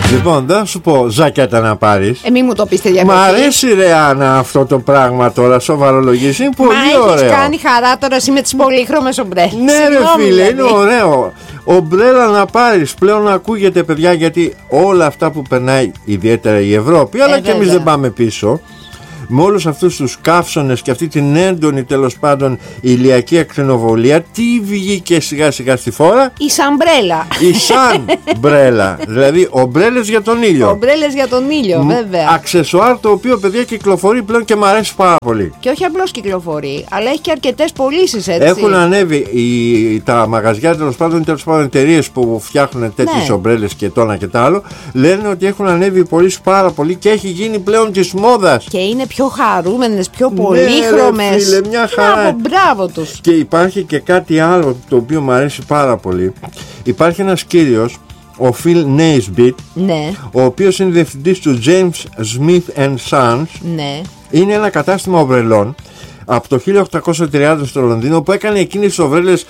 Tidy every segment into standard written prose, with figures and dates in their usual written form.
Λοιπόν, δεν θα σου πω ζακέτα να πάρεις. Μη μου το πείστε διακοπή. Μ' αρέσει ρε Άννα αυτό το πράγμα τώρα, σοβαρολογείς. Είναι πολύ ωραίο. Έχεις κάνει χαρά τώρα εσύ με τις πολύχρωμες ομπρέλες. Ναι ρε φίλε, είναι ωραίο. Ομπρέλα να πάρεις, πλέον να ακούγεται παιδιά, γιατί όλα αυτά που περνάει ιδιαίτερα η Ευρώπη, αλλά και εμείς δεν πάμε πίσω, με όλους αυτούς τους καύσονες και αυτή την έντονη τέλος πάντων ηλιακή ακτινοβολία, τι βγήκε σιγά σιγά στη φόρα? Η σαμπρέλα. Η σαμπρέλα. Δηλαδή ομπρέλες για τον ήλιο. Ομπρέλες για τον ήλιο, βέβαια. Αξεσουάρ το οποίο παιδιά κυκλοφορεί πλέον και μου αρέσει πάρα πολύ. Και όχι απλώς κυκλοφορεί, αλλά έχει και αρκετές πωλήσεις, έτσι. Έχουν ανέβει τα μαγαζιά, τέλος πάντων εταιρείες που φτιάχνουν τέτοιες ομπρέλες και το ένα και το άλλο. Λένε ότι έχουν ανέβει οι πωλήσεις πάρα πολύ και έχει γίνει πλέον της μόδας. Και είναι πιο χαρούμενες, πιο πολύχρωμες. Ναι, φίλε, μια χαρά. Μπράβο τους. Και υπάρχει και κάτι άλλο το οποίο μου αρέσει πάρα πολύ. Υπάρχει ένας κύριος, ο Phil Naisbitt, ναι, ο οποίος είναι διευθυντής του James Smith and Sons. Ναι. Είναι ένα κατάστημα ομπρελών από το 1830 στο Λονδίνο, που έκανε εκείνες τις ομπρέλες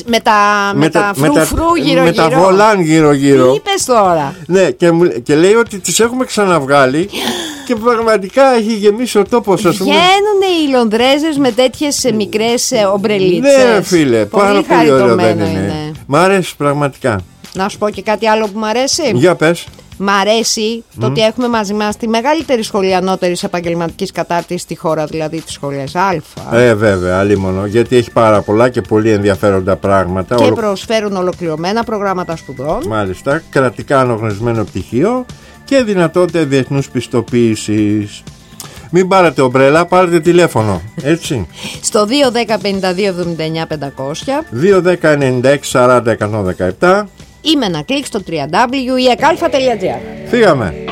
με τα φρου-φρου γύρω-γύρω. Με τα βολάν γύρω-γύρω. Τι είπες τώρα? Ναι, και λέει ότι τις έχουμε ξαναβγάλει και πραγματικά έχει γεμίσει ο τόπος. Βγαίνουν οι Λονδρέζες με τέτοιες μικρές ομπρελίτσες. Ναι φίλε, πάρα πολύ ωραίο δεν είναι? Μ' αρέσει πραγματικά. Να σου πω και κάτι άλλο που μ' αρέσει. Για πες. Μ' αρέσει το ότι έχουμε μαζί μας τη μεγαλύτερη σχολή ανώτερης επαγγελματικής κατάρτισης στη χώρα, δηλαδή τις σχολές Α. Βέβαια, αλίμονο, γιατί έχει πάρα πολλά και πολύ ενδιαφέροντα πράγματα. Και προσφέρουν ολοκληρωμένα προγράμματα σπουδών. Μάλιστα, κρατικά αναγνωρισμένο πτυχίο και δυνατότητα διεθνούς πιστοποίησης. Μην πάρετε ομπρέλα, πάρετε τηλέφωνο. Έτσι. Στο 210-52-79-500, 210-96-40-117 ή με ένα κλικ στο www.ekalfa.gr. Φύγαμε.